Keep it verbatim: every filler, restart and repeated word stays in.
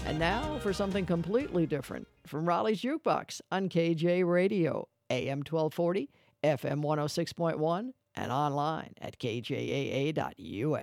And now for something completely different from Raleigh's Jukebox on K J Radio, A M twelve forty, F M one oh six point one, and online at K J A A dot U S.